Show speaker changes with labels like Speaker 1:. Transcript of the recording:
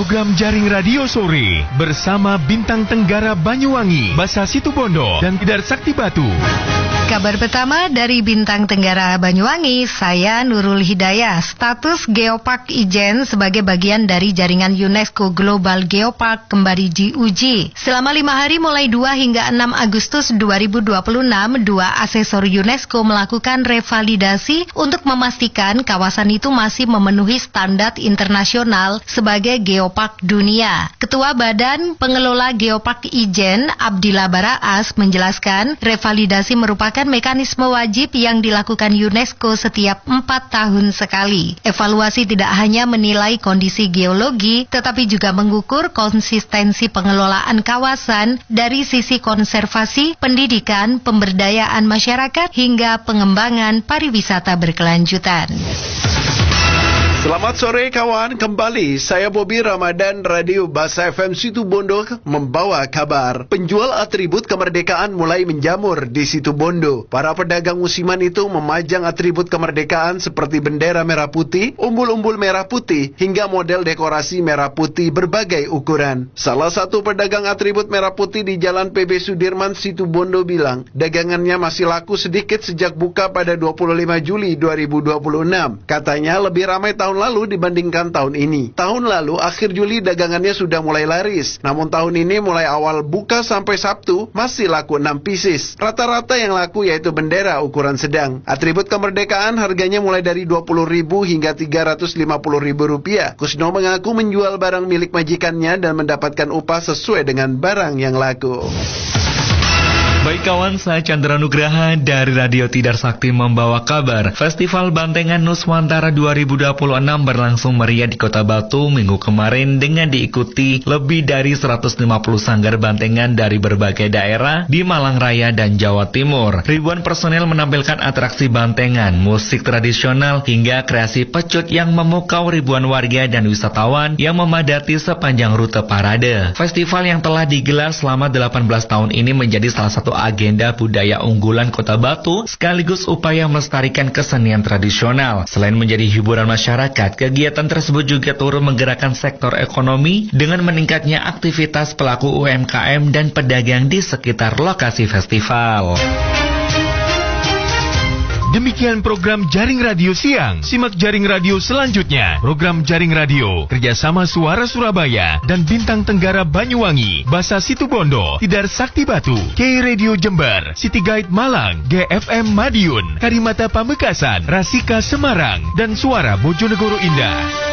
Speaker 1: program Jaring Radio Sore bersama Bintang Tenggara Banyuwangi, Basa Situbondo, dan Tidar Sakti Batu.
Speaker 2: Kabar pertama dari Bintang Tenggara Banyuwangi, saya Nurul Hidayah. Status Geopark Ijen sebagai bagian dari jaringan UNESCO Global Geopark kembali diuji. Selama 5 hari mulai 2 hingga 6 Agustus 2026, 2 asesor UNESCO melakukan revalidasi untuk memastikan kawasan itu masih memenuhi standar internasional sebagai Geopark dunia. Ketua Badan Pengelola Geopark Ijen, Abdillah Baraas, menjelaskan revalidasi merupakan mekanisme wajib yang dilakukan UNESCO setiap 4 tahun sekali. Evaluasi tidak hanya menilai kondisi geologi, tetapi juga mengukur konsistensi pengelolaan kawasan dari sisi konservasi, pendidikan, pemberdayaan masyarakat, hingga pengembangan pariwisata berkelanjutan.
Speaker 3: Selamat sore kawan, kembali saya Bobby Ramadan, Radio Basa FM Situbondo membawa kabar. Penjual atribut kemerdekaan mulai menjamur di Situbondo. Para pedagang musiman itu memajang atribut kemerdekaan seperti bendera merah putih, umbul-umbul merah putih, hingga model dekorasi merah putih berbagai ukuran. Salah satu pedagang atribut merah putih di Jalan PB Sudirman Situbondo bilang, dagangannya masih laku sedikit sejak buka pada 25 Juli 2026. Katanya lebih ramai tahun lalu dibandingkan tahun ini. Tahun lalu akhir Juli dagangannya sudah mulai laris. Namun tahun ini mulai awal buka sampai Sabtu masih laku 6 pieces. Rata-rata yang laku yaitu bendera ukuran sedang. Atribut kemerdekaan harganya mulai dari Rp20.000 hingga Rp350.000. Kusno mengaku menjual barang milik majikannya dan mendapatkan upah sesuai dengan barang yang laku.
Speaker 4: Baik kawan, saya Chandra Nugraha dari Radio Tidar Sakti membawa kabar. Festival Bantengan Nuswantara 2026 berlangsung meriah di Kota Batu minggu kemarin dengan diikuti lebih dari 150 sanggar bantengan dari berbagai daerah di Malang Raya dan Jawa Timur. Ribuan personel menampilkan atraksi bantengan, musik tradisional, hingga kreasi pecut yang memukau ribuan warga dan wisatawan yang memadati sepanjang rute parade. Festival yang telah digelar selama 18 tahun ini menjadi salah satu agenda budaya unggulan Kota Batu sekaligus upaya melestarikan kesenian tradisional. Selain menjadi hiburan masyarakat, kegiatan tersebut juga turut menggerakkan sektor ekonomi dengan meningkatnya aktivitas pelaku UMKM dan pedagang di sekitar lokasi festival.
Speaker 1: Demikian program Jaring Radio Siang. Simak Jaring Radio selanjutnya. Program Jaring Radio kerjasama Suara Surabaya dan Bintang Tenggara Banyuwangi, Basa Situbondo, Tidar Sakti Batu, K-Radio Jember, City Guide Malang, GFM Madiun, Karimata Pamekasan, Rasika Semarang, dan Suara Bojonegoro Indah.